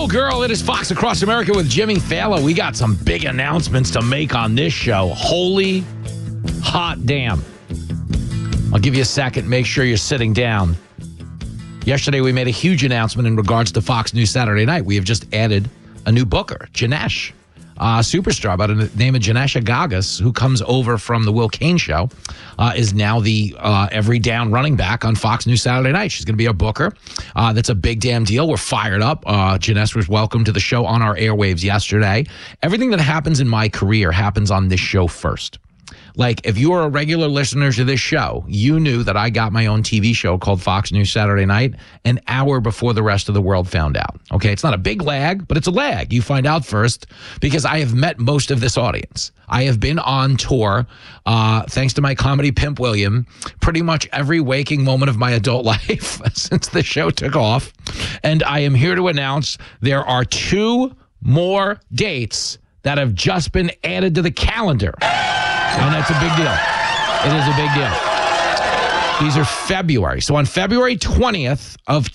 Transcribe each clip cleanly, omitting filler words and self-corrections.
girl, it is Fox Across America with Jimmy Fallon. We got some big announcements to make on this show. Holy hot damn. I'll give you a second. Make sure you're sitting down. Yesterday, we made a huge announcement in regards to Fox News Saturday Night. We have just added a new booker, Janesh, a superstar by the name of Janesh Agagas, who comes over from the Will Cain Show, is now the every down running back on Fox News Saturday Night. She's going to be a booker. That's a big damn deal. We're fired up. Janesh was welcomed to the show on our airwaves yesterday. Everything that happens in my career happens on this show first. Like, if you are a regular listener to this show, you knew that I got my own TV show called Fox News Saturday Night an hour before the rest of the world found out. Okay, it's not a big lag, but it's a lag. You find out first because I have met most of this audience. I have been on tour, thanks to my comedy pimp, William, pretty much every waking moment of my adult life since the show took off. And I am here to announce there are 2 more dates that have just been added to the calendar. And that's a big deal. It is a big deal. These are February. So on February 20th of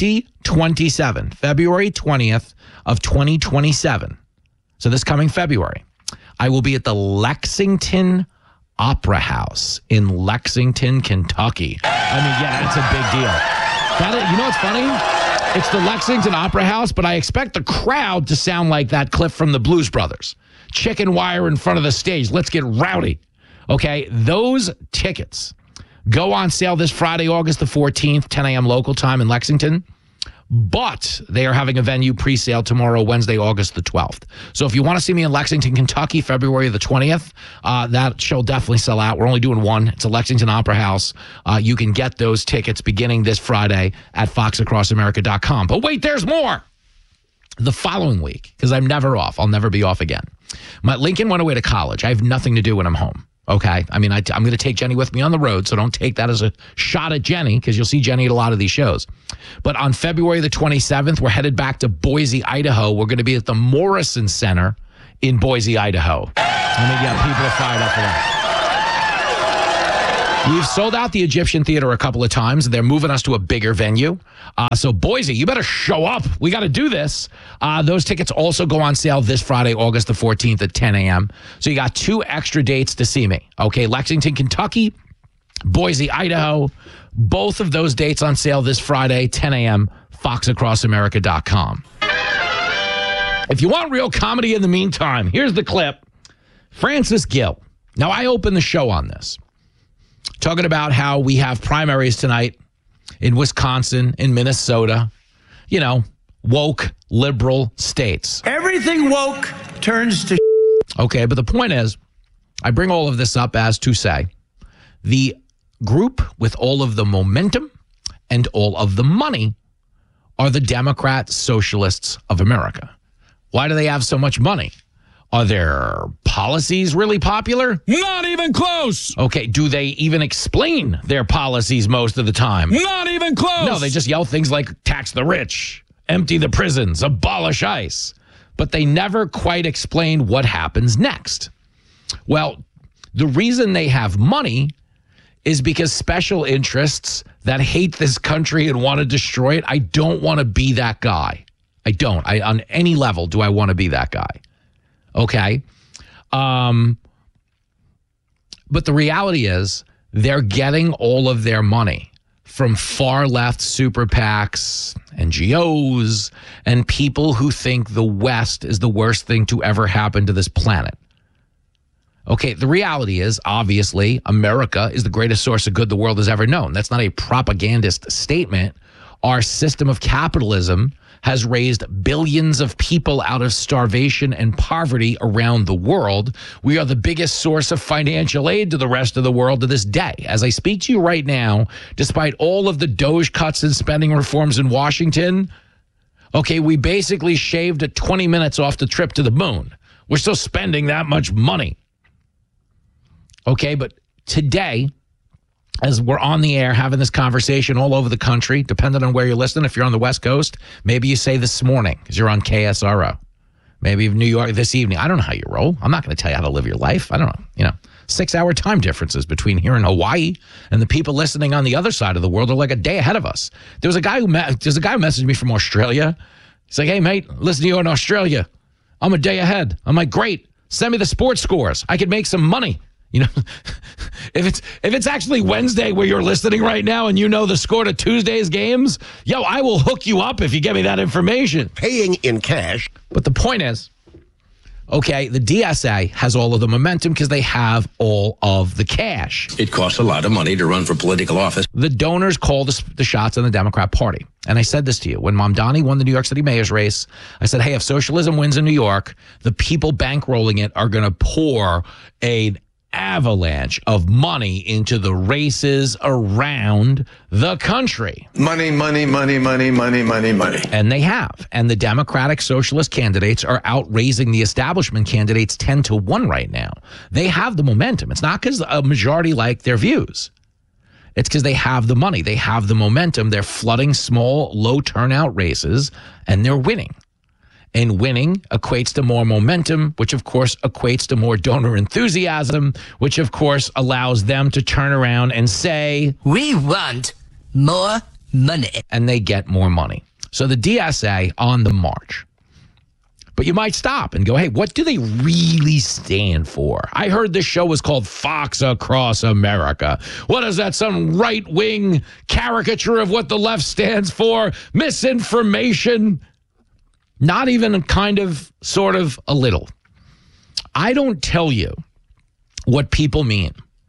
2027, February 20th of 2027, so this coming February, I will be at the Lexington Opera House in Lexington, Kentucky. I mean, yeah, that's a big deal. You know what's funny? It's the Lexington Opera House, but I expect the crowd to sound like that clip from the Blues Brothers. Chicken wire in front of the stage. Let's get rowdy. Okay, those tickets go on sale this Friday, August the 14th, 10 a.m. local time in Lexington. But they are having a venue pre-sale tomorrow, Wednesday, August the 12th. So if you want to see me in Lexington, Kentucky, February the 20th, that show definitely sell out. We're only doing one. It's a Lexington Opera House. You can get those tickets beginning this Friday at foxacrossamerica.com. But wait, there's more. The following week, because I'm never off. I'll never be off again. Lincoln went away to college. I have nothing to do when I'm home. Okay? I mean, I'm going to take Jenny with me on the road, so don't take that as a shot at Jenny, because you'll see Jenny at a lot of these shows. But on February the 27th, we're headed back to Boise, Idaho. We're going to be at the Morrison Center in Boise, Idaho. I mean, yeah, people are fired up for that. We've sold out the Egyptian Theater a couple of times. They're moving us to a bigger venue. So Boise, you better show up. We got to do this. Those tickets also go on sale this Friday, August the 14th at 10 a.m. So you got 2 extra dates to see me. Okay, Lexington, Kentucky, Boise, Idaho. Both of those dates on sale this Friday, 10 a.m., foxacrossamerica.com. If you want real comedy in the meantime, here's the clip. Francis Gill. Now, I opened the show on this, talking about how we have primaries tonight in Wisconsin, in Minnesota, you know, woke, liberal states. Everything woke turns to Okay, but the point is, I bring all of this up as to say, the group with all of the momentum and all of the money are the Democrat Socialists of America. Why do they have so much money? Are their policies really popular? Not even close. Okay, do they even explain their policies most of the time? Not even close. No, they just yell things like tax the rich, empty the prisons, abolish ICE. But they never quite explain what happens next. Well, the reason they have money is because special interests that hate this country and want to destroy it, I don't want to be that guy. I don't. On any level do I want to be that guy. Okay. But the reality is they're getting all of their money from far left super PACs, NGOs, and people who think the West is the worst thing to ever happen to this planet. Okay, the reality is, obviously, America is the greatest source of good the world has ever known. That's not a propagandist statement. Our system of capitalism has raised billions of people out of starvation and poverty around the world. We are the biggest source of financial aid to the rest of the world to this day. As I speak to you right now, despite all of the DOGE cuts and spending reforms in Washington, okay, we basically shaved at 20 minutes off the trip to the moon. We're still spending that much money. Okay, but today, as we're on the air having this conversation all over the country, depending on where you're listening, if you're on the West Coast, maybe you say this morning because you're on KSRO. Maybe New York this evening. I don't know how you roll. I'm not going to tell you how to live your life. I don't know. 6-hour time differences between here and Hawaii, and the people listening on the other side of the world are like a day ahead of us. There's a guy who messaged me from Australia He's like, hey, mate, listen to you in Australia. I'm a day ahead. I'm like, great. Send me the sports scores. I could make some money. You know, if it's actually Wednesday where you're listening right now and you know the score to Tuesday's games, yo, I will hook you up if you give me that information. Paying in cash. But the point is, okay, the DSA has all of the momentum because they have all of the cash. It costs a lot of money to run for political office. The donors call the shots on the Democrat Party. And I said this to you. When Mamdani won the New York City mayor's race, I said, hey, if socialism wins in New York, the people bankrolling it are going to pour an avalanche of money into the races around the country. Money, money, money, money, money, money, money. And they have. And the Democratic Socialist candidates are outraising the establishment candidates 10-1 right now. They have the momentum. It's not because a majority like their views. It's because they have the money. They have the momentum. They're flooding small, low turnout races, and they're winning. And winning equates to more momentum, which of course equates to more donor enthusiasm, which of course allows them to turn around and say, we want more money. And they get more money. So the DSA on the march. But you might stop and go, hey, what do they really stand for? I heard this show was called Fox Across America. What is that, some right-wing caricature of what the left stands for? Misinformation? Not even kind of, sort of, a little. I don't tell you what people mean.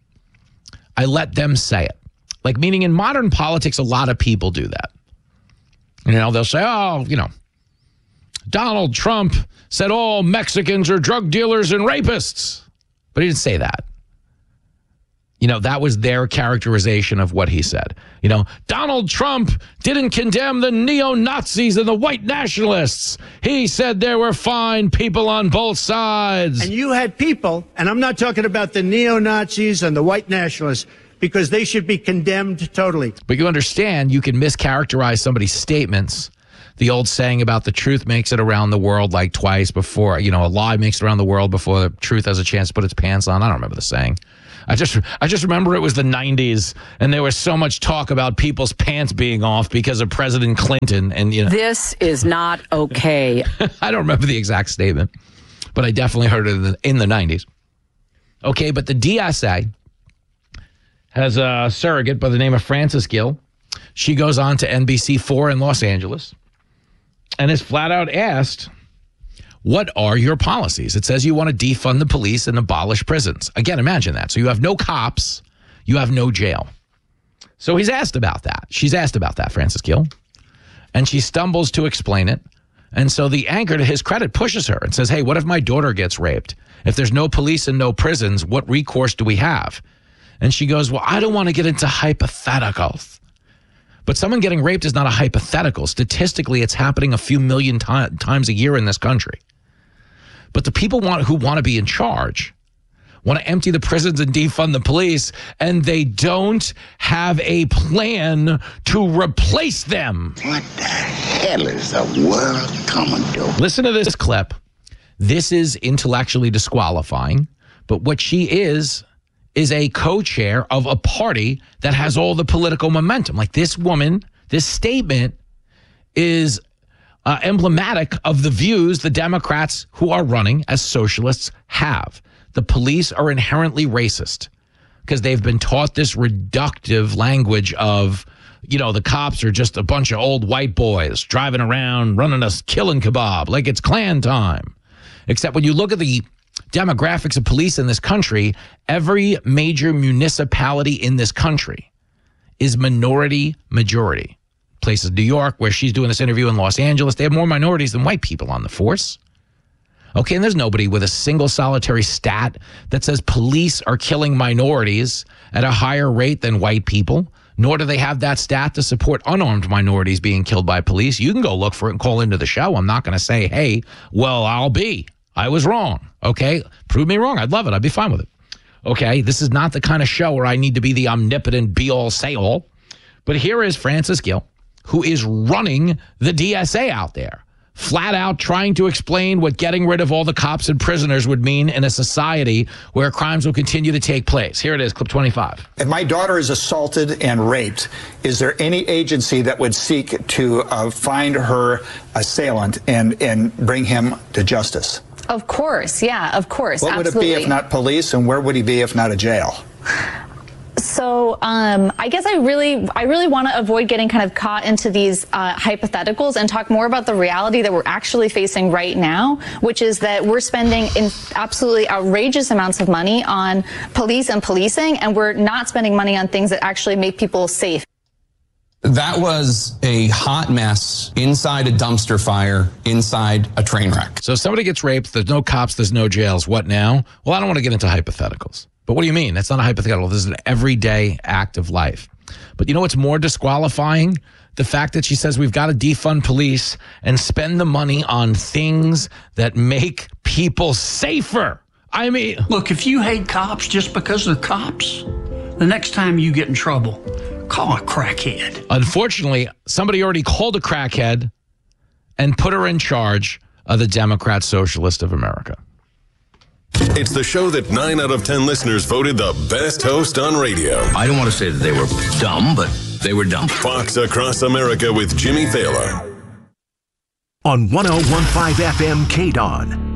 I let them say it. Like, meaning in modern politics, a lot of people do that. You know, they'll say, oh, you know, Donald Trump said all Mexicans are drug dealers and rapists. But he didn't say that. You know, that was their characterization of what he said. You know, Donald Trump didn't condemn the neo-Nazis and the white nationalists. He said there were fine people on both sides. And you had people, and I'm not talking about the neo-Nazis and the white nationalists, because they should be condemned totally. But you understand, you can mischaracterize somebody's statements. The old saying about the truth makes it around the world like twice before, you know, a lie makes it around the world before the truth has a chance to put its pants on. I don't remember the saying. I just remember it was the 90s, and there was so much talk about people's pants being off because of President Clinton. And, you know, this is not okay. I don't remember the exact statement, but I definitely heard it in the 90s. Okay, but the DSA has a surrogate by the name of Frances Gill. She goes on to NBC4 in Los Angeles and is flat out asked, what are your policies? It says you want to defund the police and abolish prisons. Again, imagine that. So you have no cops, you have no jail. So he's asked about that. She's asked about that, Frances Gill. And she stumbles to explain it. And so the anchor, to his credit, pushes her and says, hey, what if my daughter gets raped? If there's no police and no prisons, what recourse do we have? And she goes, well, I don't want to get into hypotheticals. But someone getting raped is not a hypothetical. Statistically, it's happening a few million times a year in this country. But the people who want to be in charge want to empty the prisons and defund the police, and they don't have a plan to replace them. What the hell is the world coming to? Listen to this clip. This is intellectually disqualifying, but what she is a co-chair of a party that has all the political momentum. Like, this woman, this statement is emblematic of the views the Democrats who are running as socialists have. The police are inherently racist because they've been taught this reductive language of, you know, the cops are just a bunch of old white boys driving around running a killing kebab like it's Klan time. Except when you look at the demographics of police in this country, every major municipality in this country is minority majority. Places, New York, where she's doing this interview, in Los Angeles, they have more minorities than white people on the force. Okay, and there's nobody with a single solitary stat that says police are killing minorities at a higher rate than white people, nor do they have that stat to support unarmed minorities being killed by police. You can go look for it and call into the show. I'm not going to say, hey, well, I was wrong. Okay, prove me wrong. I'd love it. I'd be fine with it. Okay, this is not the kind of show where I need to be the omnipotent be-all, say-all. But here is Frances Gill, who is running the DSA out there. flat out trying to explain what getting rid of all the cops and prisoners would mean in a society where crimes will continue to take place. Here it is, clip 25. If my daughter is assaulted and raped, is there any agency that would seek to find her assailant and bring him to justice? Of course, yeah, of course. What would absolutely. it be if not police, and where would he be if not a jail? So I guess I really want to avoid getting kind of caught into these hypotheticals and talk more about the reality that we're actually facing right now, which is that we're spending absolutely outrageous amounts of money on police and policing, and we're not spending money on things that actually make people safe. That was a hot mess inside a dumpster fire, inside a train wreck. So somebody gets raped, there's no cops, there's no jails. What now? Well, I don't want to get into hypotheticals. But what do you mean? That's not a hypothetical. This is an everyday act of life. But you know what's more disqualifying? The fact that she says we've got to defund police and spend the money on things that make people safer. I mean, look, if you hate cops just because they're cops, the next time you get in trouble, call a crackhead. Unfortunately, somebody already called a crackhead and put her in charge of the Democrat Socialist of America. It's the show that 9 out of 10 listeners voted the best host on radio. I don't want to say that they were dumb, but they were dumb. Fox Across America with Jimmy Thaler. On 101.5 FM KDON.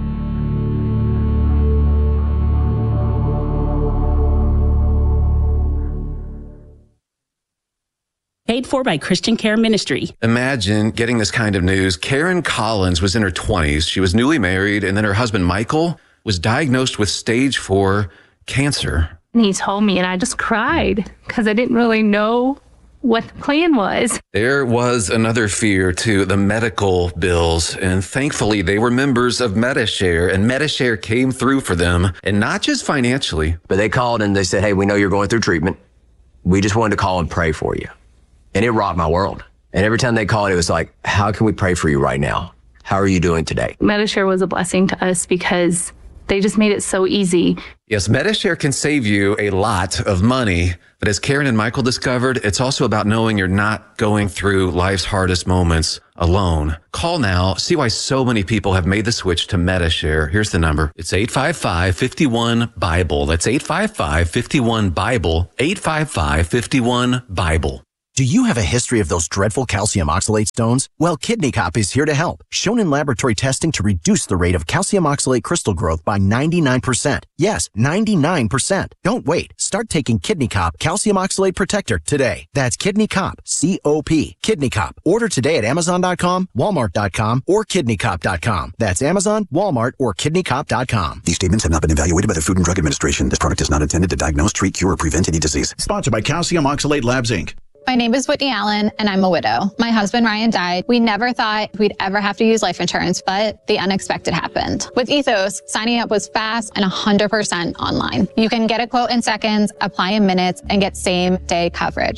Paid for by Christian Care Ministry. Imagine getting this kind of news. Karen Collins was in her 20s. She was newly married, and then her husband, Michael, was diagnosed with stage 4 cancer. And he told me, and I just cried because I didn't really know what the plan was. There was another fear to the medical bills, and thankfully they were members of Medi-Share, and Medi-Share came through for them, and not just financially. But they called and they said, hey, we know you're going through treatment. We just wanted to call and pray for you. And it rocked my world. And every time they called, it was like, how can we pray for you right now? How are you doing today? Medi-Share was a blessing to us because they just made it so easy. Yes, Medi-Share can save you a lot of money. But as Karen and Michael discovered, it's also about knowing you're not going through life's hardest moments alone. Call now. See why so many people have made the switch to Medi-Share. Here's the number. It's 855-51-BIBLE. That's 855-51-BIBLE. 855-51-BIBLE. Do you have a history of those dreadful calcium oxalate stones? Well, Kidney Cop is here to help. Shown in laboratory testing to reduce the rate of calcium oxalate crystal growth by 99%. Yes, 99%. Don't wait. Start taking Kidney Cop Calcium Oxalate Protector today. That's Kidney Cop, C-O-P. Kidney Cop. Order today at Amazon.com, Walmart.com, or KidneyCop.com. That's Amazon, Walmart, or KidneyCop.com. These statements have not been evaluated by the Food and Drug Administration. This product is not intended to diagnose, treat, cure, or prevent any disease. Sponsored by Calcium Oxalate Labs, Inc. My name is Whitney Allen, and I'm a widow. My husband, Ryan, died. We never thought we'd ever have to use life insurance, but the unexpected happened. With Ethos, signing up was fast and 100% online. You can get a quote in seconds, apply in minutes, and get same-day coverage.